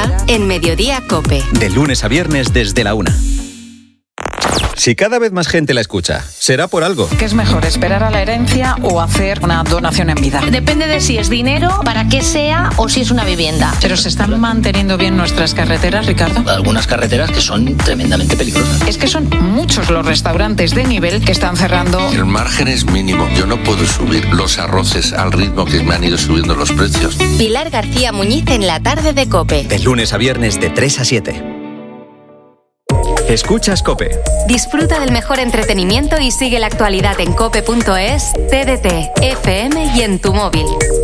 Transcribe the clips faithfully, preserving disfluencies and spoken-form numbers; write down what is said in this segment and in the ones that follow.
Ahora, en Mediodía COPE. De lunes a viernes desde la una. Si cada vez más gente la escucha, será por algo. ¿Qué es mejor, esperar a la herencia o hacer una donación en vida? Depende de si es dinero, para qué sea o si es una vivienda. ¿Pero se están manteniendo bien nuestras carreteras, Ricardo? Algunas carreteras que son tremendamente peligrosas. Es que son muchos los restaurantes de nivel que están cerrando. El margen es mínimo. Yo no puedo subir los arroces al ritmo que me han ido subiendo los precios. Pilar García Muñiz en la tarde de COPE. De lunes a viernes de tres a siete. Escuchas COPE. Disfruta del mejor entretenimiento y sigue la actualidad en cope punto es, T D T, F M y en tu móvil.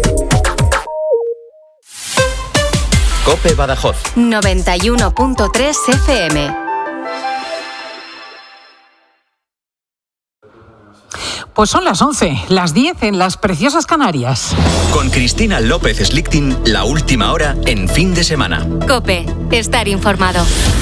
COPE Badajoz. noventa y uno punto tres F M. Pues son las once, las diez en las preciosas Canarias. Con Cristina López Slichting, la última hora en fin de semana. COPE, estar informado.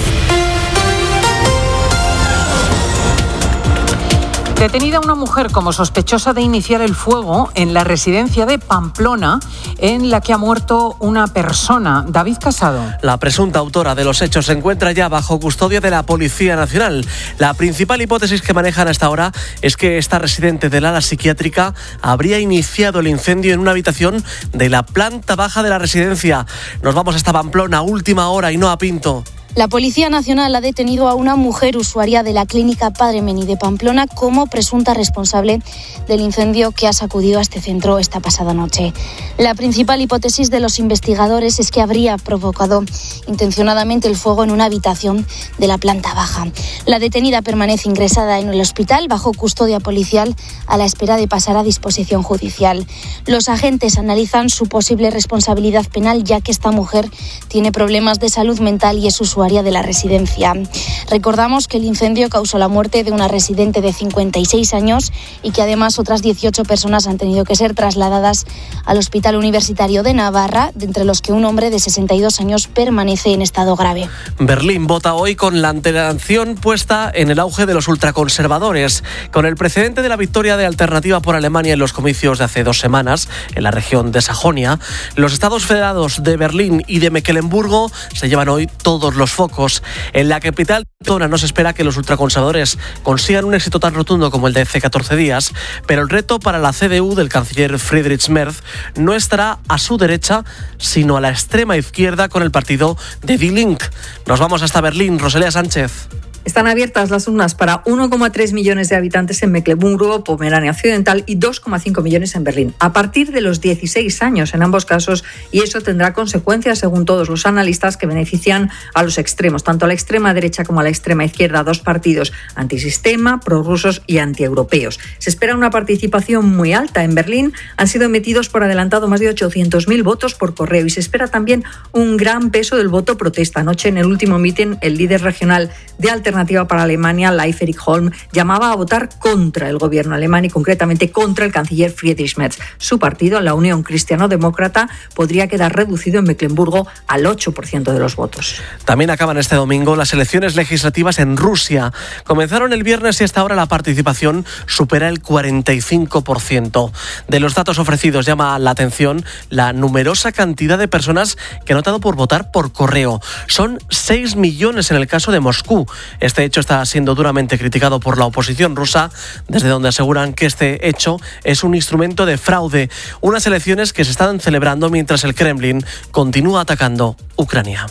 Detenida una mujer como sospechosa de iniciar el fuego en la residencia de Pamplona, en la que ha muerto una persona. David Casado. La presunta autora de los hechos se encuentra ya bajo custodia de la Policía Nacional. La principal hipótesis que manejan hasta ahora es que esta residente del ala psiquiátrica habría iniciado el incendio en una habitación de la planta baja de la residencia. Nos vamos hasta Pamplona, última hora, y no a Pinto. La Policía Nacional ha detenido a una mujer usuaria de la clínica Padre Mení de Pamplona como presunta responsable del incendio que ha sacudido a este centro esta pasada noche. La principal hipótesis de los investigadores es que habría provocado intencionadamente el fuego en una habitación de la planta baja. La detenida permanece ingresada en el hospital bajo custodia policial a la espera de pasar a disposición judicial. Los agentes analizan su posible responsabilidad penal, ya que esta mujer tiene problemas de salud mental y es usuaria de la residencia. Recordamos que el incendio causó la muerte de una residente de cincuenta y seis años y que además otras dieciocho personas han tenido que ser trasladadas al Hospital Universitario de Navarra, de entre los que un hombre de sesenta y dos años permanece en estado grave. Berlín vota hoy con la atención puesta en el auge de los ultraconservadores. Con el precedente de la victoria de Alternativa por Alemania en los comicios de hace dos semanas en la región de Sajonia, los estados federados de Berlín y de Mecklemburgo se llevan hoy todos los focos. En la capital no se espera que los ultraconservadores consigan un éxito tan rotundo como el de hace catorce días, pero el reto para la C D U del canciller Friedrich Merz no estará a su derecha, sino a la extrema izquierda con el partido de Die Linke. Nos vamos hasta Berlín. Rosalía Sánchez. Están abiertas las urnas para uno coma tres millones de habitantes en Mecklemburgo, Pomerania Occidental y dos coma cinco millones en Berlín, a partir de los dieciséis años en ambos casos, y eso tendrá consecuencias según todos los analistas que benefician a los extremos, tanto a la extrema derecha como a la extrema izquierda, dos partidos antisistema, prorrusos y antieuropeos. Se espera una participación muy alta. En Berlín han sido emitidos por adelantado más de ochocientos mil votos por correo y se espera también un gran peso del voto protesta. Anoche, en el último mitin, el líder regional de Alternativa para Alemania, Leif Erik Holm, llamaba a votar contra el gobierno alemán y concretamente contra el canciller Friedrich Merz. Su partido, la Unión Cristiano-Demócrata, podría quedar reducido en Mecklemburgo al ocho por ciento de los votos. También acaban este domingo las elecciones legislativas en Rusia. Comenzaron el viernes y hasta ahora la participación supera el cuarenta y cinco por ciento. De los datos ofrecidos llama la atención la numerosa cantidad de personas que han optado por votar por correo. Son seis millones en el caso de Moscú. Este hecho está siendo duramente criticado por la oposición rusa, desde donde aseguran que este hecho es un instrumento de fraude. Unas elecciones que se están celebrando mientras el Kremlin continúa atacando Ucrania.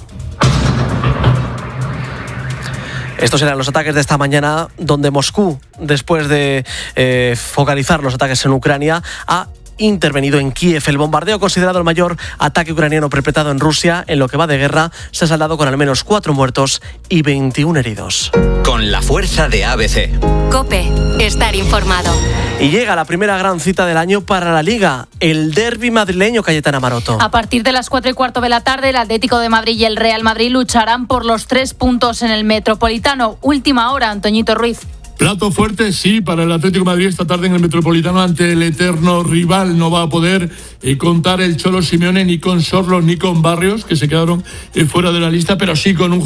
Estos eran los ataques de esta mañana, donde Moscú, después de eh, focalizar los ataques en Ucrania, ha intervenido en Kiev. El bombardeo, considerado el mayor ataque ucraniano perpetrado en Rusia en lo que va de guerra, se ha saldado con al menos cuatro muertos y veintiún heridos. Con la fuerza de A B C. COPE, estar informado. Y llega la primera gran cita del año para la Liga, el derbi madrileño, Cayetana Maroto. A partir de las cuatro y cuarto de la tarde, el Atlético de Madrid y el Real Madrid lucharán por los tres puntos en el Metropolitano. Última hora, Antoñito Ruiz. Plato fuerte, sí, para el Atlético de Madrid esta tarde en el Metropolitano ante el eterno rival. No va a poder eh, contar el Cholo Simeone ni con Sorlo ni con Barrios, que se quedaron eh, fuera de la lista, pero sí con un